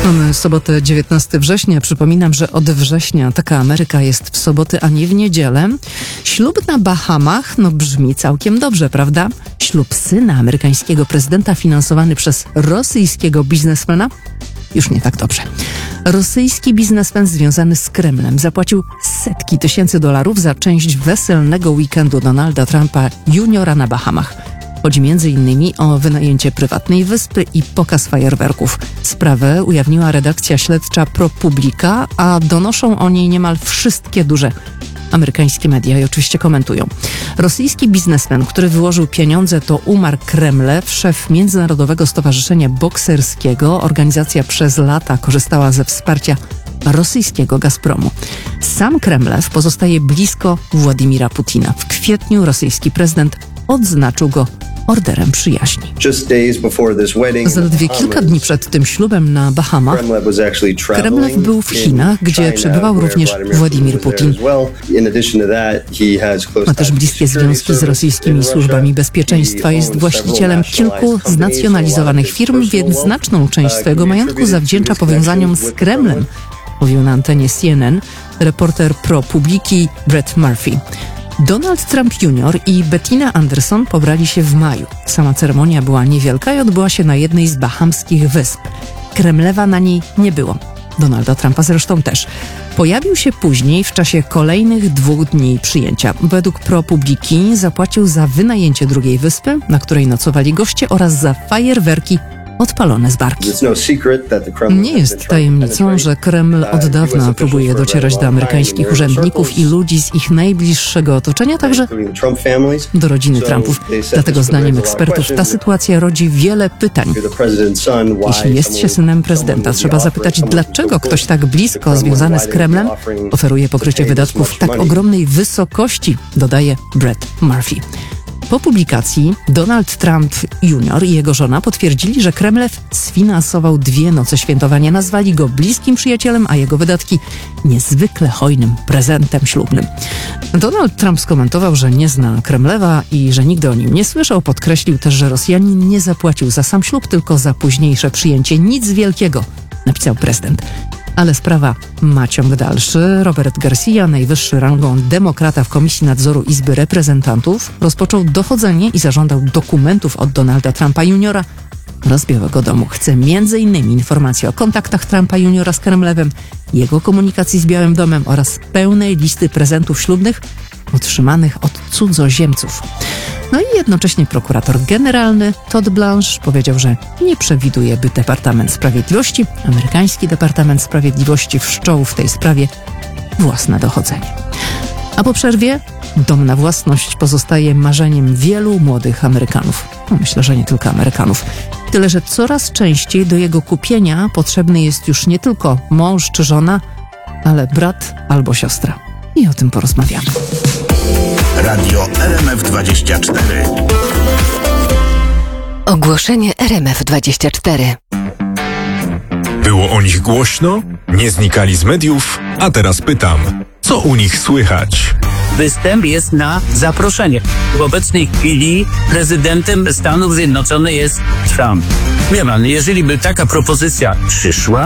Mamy sobotę 19 września. Przypominam, że od września Taka Ameryka jest w soboty, a nie w niedzielę. Ślub na Bahamach, brzmi całkiem dobrze, prawda? Ślub syna amerykańskiego prezydenta finansowany przez rosyjskiego biznesmena? Już nie tak dobrze. Rosyjski biznesmen związany z Kremlem zapłacił setki tysięcy dolarów za część weselnego weekendu Donalda Trumpa juniora na Bahamach. Chodzi m.in. o wynajęcie prywatnej wyspy i pokaz fajerwerków. Sprawę ujawniła redakcja śledcza ProPublica, a donoszą o niej niemal wszystkie duże amerykańskie media i oczywiście komentują. Rosyjski biznesmen, który wyłożył pieniądze, to Umar Kremlew, szef Międzynarodowego Stowarzyszenia Bokserskiego. Organizacja przez lata korzystała ze wsparcia rosyjskiego Gazpromu. Sam Kremlew pozostaje blisko Władimira Putina. W kwietniu rosyjski prezydent odznaczył go orderem przyjaźni. Zaledwie kilka dni przed tym ślubem na Bahamach Kremlew był w Chinach, gdzie przebywał również Władimir Putin. Ma też bliskie związki z rosyjskimi służbami bezpieczeństwa. Jest właścicielem kilku znacjonalizowanych firm, więc znaczną część swojego majątku zawdzięcza powiązaniom z Kremlem, mówił na antenie CNN reporter ProPublica Brett Murphy. Donald Trump Jr. i Bettina Anderson pobrali się w maju. Sama ceremonia była niewielka i odbyła się na jednej z bahamskich wysp. Kremlewa na niej nie było. Donalda Trumpa zresztą też. Pojawił się później w czasie kolejnych 2 dni przyjęcia. Według ProPublica zapłacił za wynajęcie drugiej wyspy, na której nocowali goście, oraz za fajerwerki odpalone z barki. Nie jest tajemnicą, że Kreml od dawna próbuje docierać do amerykańskich urzędników i ludzi z ich najbliższego otoczenia, także do rodziny Trumpów. Dlatego zdaniem ekspertów ta sytuacja rodzi wiele pytań. Jeśli jest się synem prezydenta, trzeba zapytać, dlaczego ktoś tak blisko związany z Kremlem oferuje pokrycie wydatków w tak ogromnej wysokości, dodaje Brett Murphy. Po publikacji Donald Trump Jr. i jego żona potwierdzili, że Kremlew sfinansował 2 noce świętowania. Nazwali go bliskim przyjacielem, a jego wydatki niezwykle hojnym prezentem ślubnym. Donald Trump skomentował, że nie zna Kremlewa i że nigdy o nim nie słyszał. Podkreślił też, że Rosjanin nie zapłacił za sam ślub, tylko za późniejsze przyjęcie. Nic wielkiego, napisał prezydent. Ale sprawa ma ciąg dalszy. Robert Garcia, najwyższy rangą demokrata w Komisji Nadzoru Izby Reprezentantów, rozpoczął dochodzenie i zażądał dokumentów od Donalda Trumpa Jr. oraz Białego Domu. Chce m.in. informacji o kontaktach Trumpa Jr. z Kremlewem, jego komunikacji z Białym Domem oraz pełnej listy prezentów ślubnych otrzymanych od cudzoziemców. No i jednocześnie prokurator generalny Todd Blanche powiedział, że nie przewiduje, by Departament Sprawiedliwości, amerykański Departament Sprawiedliwości, wszczął w tej sprawie własne dochodzenie. A po przerwie dom na własność pozostaje marzeniem wielu młodych Amerykanów. Myślę, że nie tylko Amerykanów. Tyle, że coraz częściej do jego kupienia potrzebny jest już nie tylko mąż czy żona, ale brat albo siostra. I o tym porozmawiamy. Radio RMF24. Ogłoszenie RMF24. Było o nich głośno, nie znikali z mediów, a teraz pytam, co u nich słychać? Występ jest na zaproszenie. W obecnej chwili prezydentem Stanów Zjednoczonych jest Trump. Wie pan, jeżeli by taka propozycja przyszła,